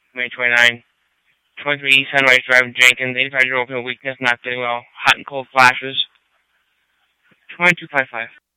May 29. 23 Sunrise Drive, Jenkins. 85-year-old with weakness, not getting well. Hot and cold flashes. 2255.